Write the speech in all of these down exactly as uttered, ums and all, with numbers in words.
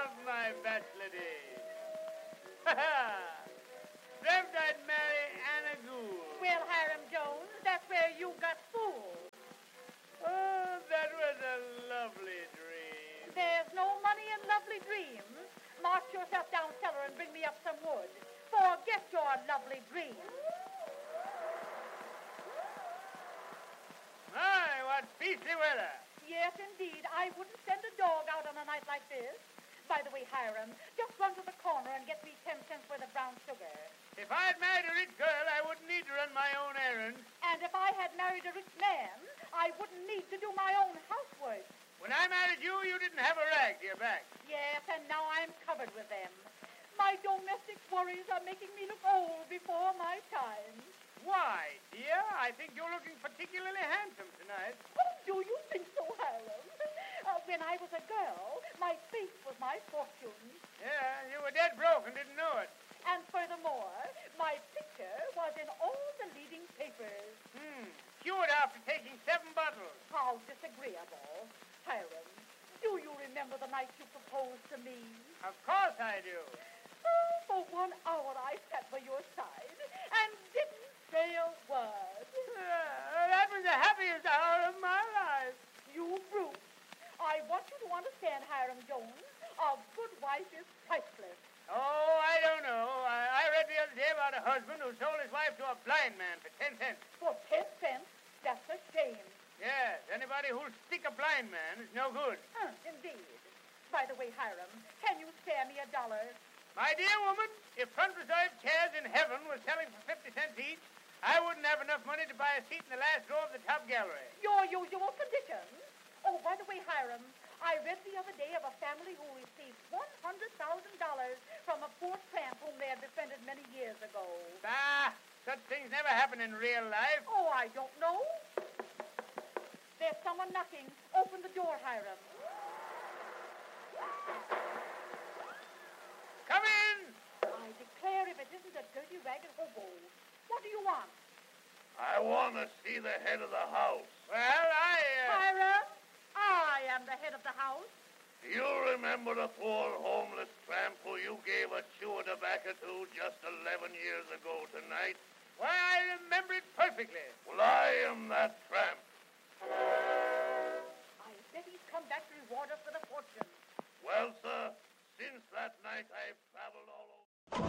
of my bachelor days. Dreamt I'd marry Anna Gould. Well, Hiram Jones, that's where you got fooled. Oh, that was a lovely dream. There's no money in lovely dreams. March yourself down cellar and bring me up some wood. Forget your lovely dream. My, what beastly weather. Yes, indeed. I wouldn't send a dog out on a night like this. By the way, Hiram, just run to the corner and get me ten cents worth of brown sugar. If I'd married a rich girl, I wouldn't need to run my own errands. And if I had married a rich man, I wouldn't need to do my own housework. When I married you, you didn't have a rag to your back. Yes, and now I'm covered with them. My domestic worries are making me look old before my time. Why, dear? I think you're looking particularly handsome tonight. Oh, do you think so, Hiram? Uh, when I was a girl, my face was my fortune. Yeah, you were dead broke and didn't know it. And furthermore, my picture was in all the leading papers. Hmm. Cured after taking seven bottles. How disagreeable. Hiram, do you remember the night you proposed to me? Of course I do. Oh, for one hour I sat by your side and didn't say a word. Uh, that was the happiest hour of my life. You brute. I want you to understand, Hiram Jones, a good wife is priceless. Oh, I don't know. I, I read the other day about a husband who sold his wife to a blind man for ten cents. For ten cents? That's a shame. Yes, anybody who'll stick a blind man is no good. Uh, indeed. By the way, Hiram, can you spare me a dollar? My dear woman, if front reserve chairs in heaven were selling for fifty cents each, I wouldn't have enough money to buy a seat in the last row of the top gallery. Your usual conditions? Oh, by the way, Hiram, I read the other day of a family who received one hundred thousand dollars from a poor tramp whom they had befriended many years ago. Bah, such things never happen in real life. Oh, I don't know. There's someone knocking. Open the door, Hiram. Come in! I declare if it isn't a dirty, ragged hobo. What do you want? I want to see the head of the house. Well, I... Uh... Hiram, I am the head of the house. Do you remember the poor homeless tramp who you gave a chew of tobacco to just eleven years ago tonight? Why, I remember it perfectly. Well, I am that tramp. I bet he's come back to reward us with a fortune. Well, sir, since that night I've traveled all over.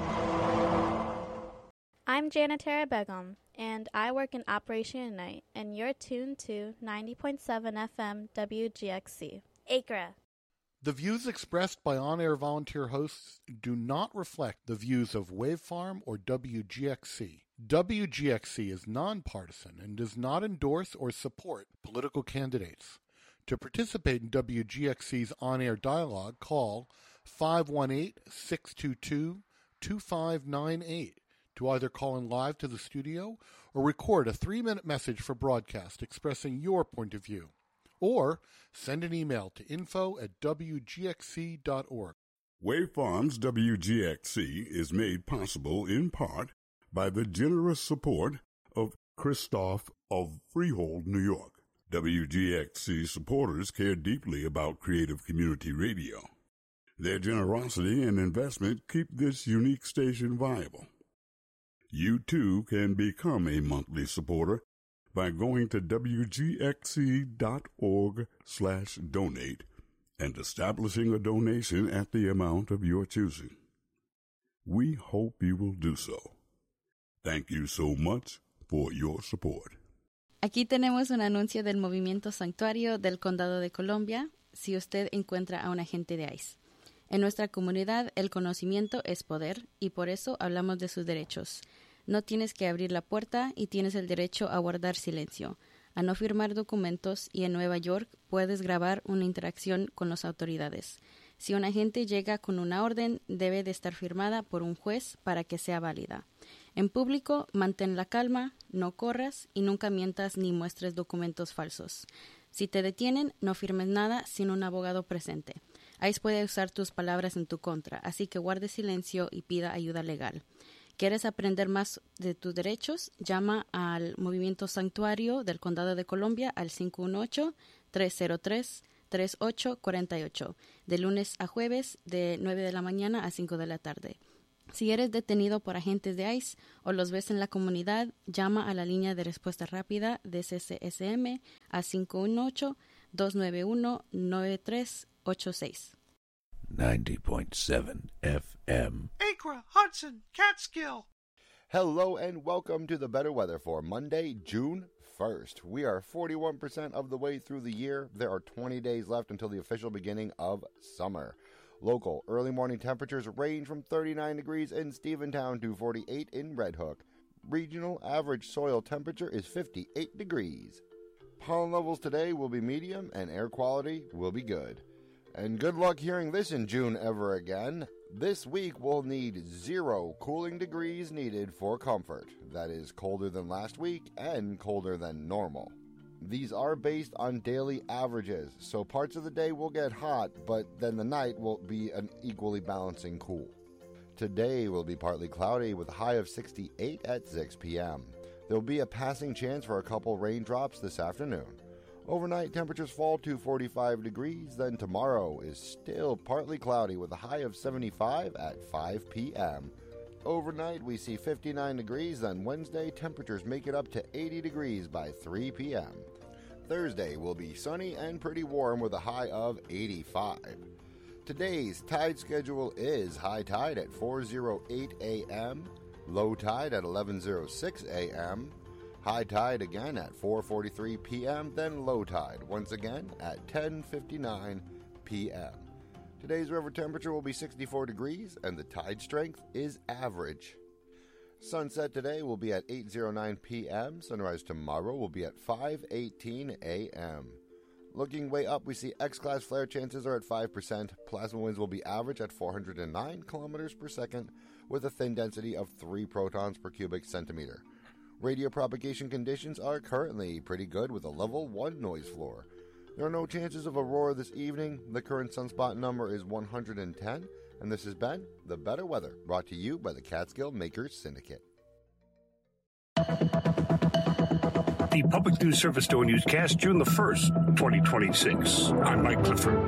I'm Janitera Begum, and I work in Operation Unite, and you're tuned to ninety point seven F M W G X C. Acra. The views expressed by on-air volunteer hosts do not reflect the views of Wavefarm or W G X C. W G X C is nonpartisan and does not endorse or support political candidates. To participate in W G X C's on-air dialogue, call five one eight, six two two, two five nine eight to either call in live to the studio or record a three-minute message for broadcast expressing your point of view. Or send an email to info at w g x c dot org. Wavefarm's W G X C is made possible in part by the generous support of Christoph of Freehold, New York. W G X C supporters care deeply about creative community radio. Their generosity and investment keep this unique station viable. You too can become a monthly supporter by going to w g x c dot org slash donate and establishing a donation at the amount of your choosing. We hope you will do so. Thank you so much for your support. Aquí tenemos un anuncio del Movimiento Santuario del Condado de Columbia si usted encuentra a un agente de ICE. En nuestra comunidad, el conocimiento es poder y por eso hablamos de sus derechos. No tienes que abrir la puerta y tienes el derecho a guardar silencio, a no firmar documentos y en Nueva York puedes grabar una interacción con las autoridades. Si un agente llega con una orden, debe de estar firmada por un juez para que sea válida. En público, mantén la calma, no corras y nunca mientas ni muestres documentos falsos. Si te detienen, no firmes nada sin un abogado presente. ICE puede usar tus palabras en tu contra, así que guarde silencio y pida ayuda legal. ¿Quieres aprender más de tus derechos? Llama al Movimiento Santuario del Condado de Columbia al cinco uno ocho, tres cero tres, tres ocho cuatro ocho, de lunes a jueves, de nueve de la mañana a cinco de la tarde. Si eres detenido por agentes de ICE o los ves en la comunidad, llama a la línea de respuesta rápida de C C S M a cinco uno ocho, dos nueve uno, nueve tres ocho seis. ninety point seven F M. Acra, Hudson, Catskill. Hello and welcome to the Better Weather for Monday, June first. We are forty-one percent of the way through the year. There are twenty days left until the official beginning of summer. Local early morning temperatures range from thirty-nine degrees in Stephentown to forty-eight in Red Hook. Regional average soil temperature is fifty-eight degrees. Pollen levels today will be medium and air quality will be good. And good luck hearing this in June ever again. This week we'll need zero cooling degrees needed for comfort. That is colder than last week and colder than normal. These are based on daily averages, so parts of the day will get hot, but then the night will be an equally balancing cool. Today will be partly cloudy with a high of sixty-eight at six p.m. There will be a passing chance for a couple raindrops this afternoon. Overnight temperatures fall to forty-five degrees, then tomorrow is still partly cloudy with a high of seventy-five at five p.m. Overnight we see fifty-nine degrees, then Wednesday temperatures make it up to eighty degrees by three p.m. Thursday will be sunny and pretty warm with a high of eighty-five. Today's tide schedule is high tide at four oh eight a.m., low tide at eleven oh six a.m., high tide again at four forty-three p.m., then low tide once again at ten fifty-nine p.m. Today's river temperature will be sixty-four degrees and the tide strength is average. Sunset today will be at eight oh nine p.m. Sunrise tomorrow will be at five eighteen a.m. Looking way up, we see X-class flare chances are at five percent. Plasma winds will be average at four hundred nine kilometers per second with a thin density of three protons per cubic centimeter. Radio propagation conditions are currently pretty good with a level one noise floor. There are no chances of aurora this evening. The current sunspot number is one hundred ten. And this has been The Better Weather, brought to you by the Catskill Makers Syndicate. The Public News Service Stowe Newscast, June the first, twenty twenty-six. I'm Mike Clifford.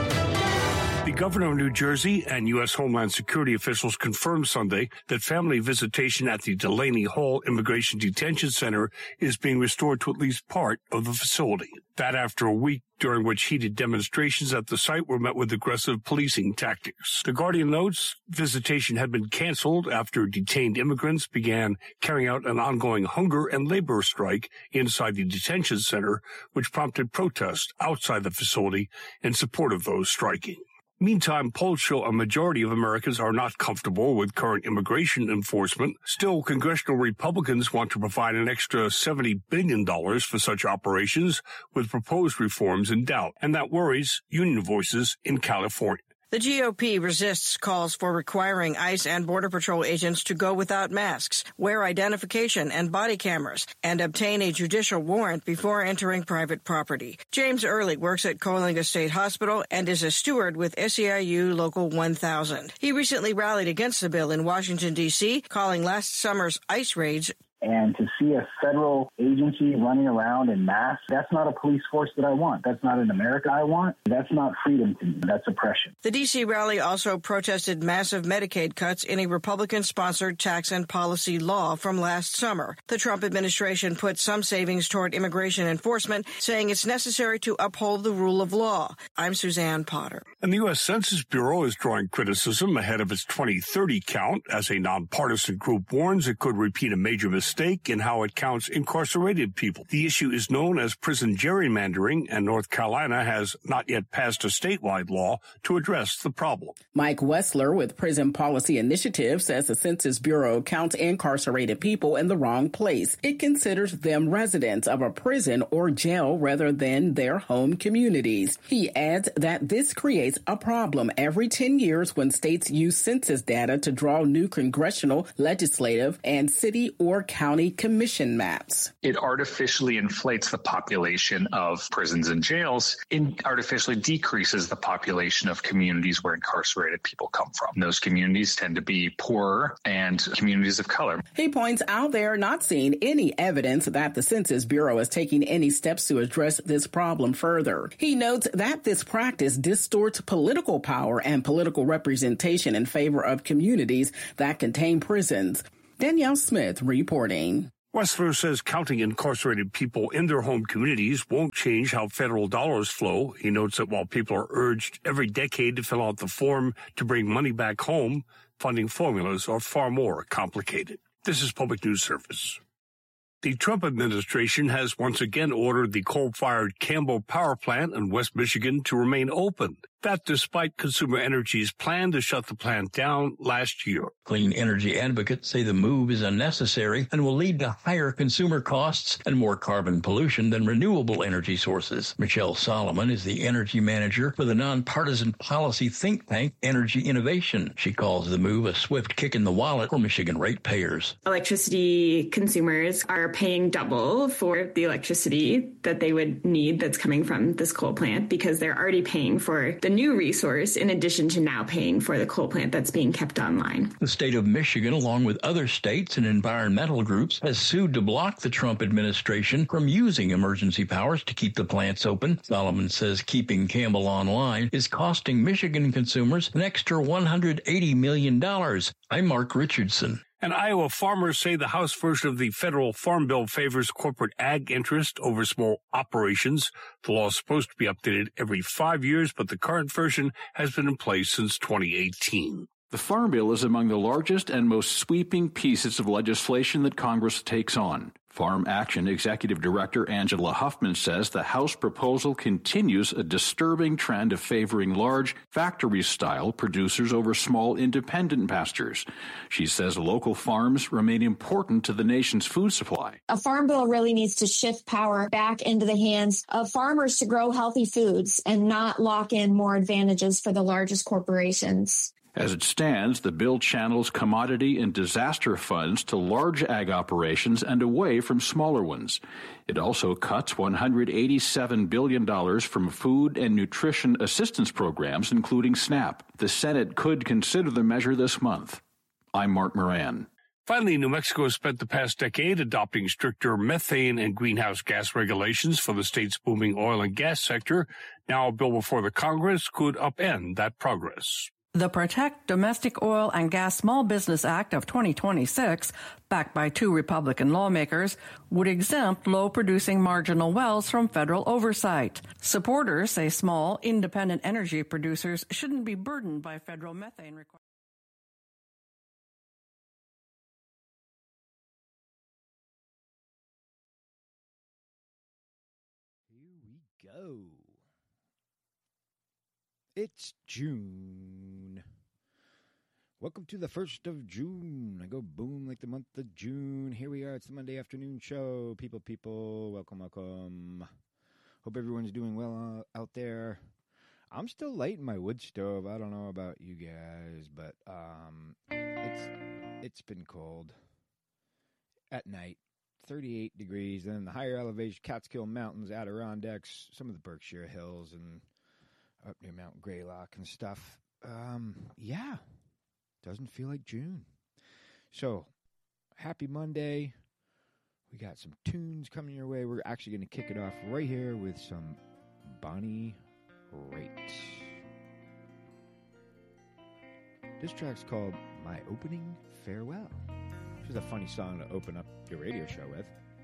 The governor of New Jersey and U S. Homeland Security officials confirmed Sunday that family visitation at the Delaney Hall Immigration Detention Center is being restored to at least part of the facility. That after a week during which heated demonstrations at the site were met with aggressive policing tactics. The Guardian notes visitation had been canceled after detained immigrants began carrying out an ongoing hunger and labor strike inside the detention center, which prompted protests outside the facility in support of those striking. Meantime, polls show a majority of Americans are not comfortable with current immigration enforcement. Still, congressional Republicans want to provide an extra seventy billion dollars for such operations, with proposed reforms in doubt, and that worries union voices in California. The G O P resists calls for requiring ICE and Border Patrol agents to go without masks, wear identification and body cameras, and obtain a judicial warrant before entering private property. James Early works at Coalinga State Hospital and is a steward with S E I U Local one thousand. He recently rallied against the bill in Washington, D C, calling last summer's ICE raids. And to see a federal agency running around in mass, that's not a police force that I want. That's not an America I want. That's not freedom to me. That's oppression. The D C rally also protested massive Medicaid cuts in a Republican-sponsored tax and policy law from last summer. The Trump administration put some savings toward immigration enforcement, saying it's necessary to uphold the rule of law. I'm Suzanne Potter. And the U S. Census Bureau is drawing criticism ahead of its twenty thirty count, as a nonpartisan group warns it could repeat a major mistake in how it counts incarcerated people. The issue is known as prison gerrymandering, and North Carolina has not yet passed a statewide law to address the problem. Mike Wessler with Prison Policy Initiative says the Census Bureau counts incarcerated people in the wrong place. It considers them residents of a prison or jail rather than their home communities. He adds that this creates a problem every ten years when states use census data to draw new congressional, legislative, and city or county county commission maps. It artificially inflates the population of prisons and jails and artificially decreases the population of communities where incarcerated people come from. And those communities tend to be poorer and communities of color. He points out they are not seeing any evidence that the Census Bureau is taking any steps to address this problem further. He notes that this practice distorts political power and political representation in favor of communities that contain prisons. Danielle Smith reporting. Wessler says counting incarcerated people in their home communities won't change how federal dollars flow. He notes that while people are urged every decade to fill out the form to bring money back home, funding formulas are far more complicated. This is Public News Service. The Trump administration has once again ordered the coal-fired Campbell Power Plant in West Michigan to remain open. That despite Consumer Energy's plan to shut the plant down last year. Clean energy advocates say the move is unnecessary and will lead to higher consumer costs and more carbon pollution than renewable energy sources. Michelle Solomon is the energy manager for the nonpartisan policy think tank Energy Innovation. She calls the move a swift kick in the wallet for Michigan ratepayers. Electricity consumers are paying double for the electricity that they would need that's coming from this coal plant because they're already paying for the new resource in addition to now paying for the coal plant that's being kept online. The state of Michigan, along with other states and environmental groups, has sued to block the Trump administration from using emergency powers to keep the plants open. Solomon says keeping Campbell online is costing Michigan consumers an extra one hundred eighty million dollars. I'm Mark Richardson. And Iowa farmers say the House version of the federal farm bill favors corporate ag interest over small operations. The law is supposed to be updated every five years, but the current version has been in place since twenty eighteen. The Farm Bill is among the largest and most sweeping pieces of legislation that Congress takes on. Farm Action Executive Director Angela Huffman says the House proposal continues a disturbing trend of favoring large, factory-style producers over small, independent pastures. She says local farms remain important to the nation's food supply. A farm bill really needs to shift power back into the hands of farmers to grow healthy foods and not lock in more advantages for the largest corporations. As it stands, the bill channels commodity and disaster funds to large ag operations and away from smaller ones. It also cuts one hundred eighty-seven billion dollars from food and nutrition assistance programs, including SNAP. The Senate could consider the measure this month. I'm Mark Moran. Finally, New Mexico has spent the past decade adopting stricter methane and greenhouse gas regulations for the state's booming oil and gas sector. Now a bill before the Congress could upend that progress. The Protect Domestic Oil and Gas Small Business Act of twenty twenty-six, backed by two Republican lawmakers, would exempt low-producing marginal wells from federal oversight. Supporters say small, independent energy producers shouldn't be burdened by federal methane requirements. Here we go. It's June. Welcome to the first of June. I go boom like the month of June. Here we are. It's the Monday afternoon show. People, people, welcome, welcome. Hope everyone's doing well uh, out there. I'm still lighting my wood stove. I don't know about you guys, but um, it's it's been cold at night. thirty-eight degrees. Then the higher elevation, Catskill Mountains, Adirondacks, some of the Berkshire Hills, and up near Mount Greylock and stuff. Um, yeah, doesn't feel like June. So, happy Monday. We got some tunes coming your way. We're actually going to kick it off right here with some Bonnie Raitt. This track's called My Opening Farewell. Which is a funny song to open up your radio show with.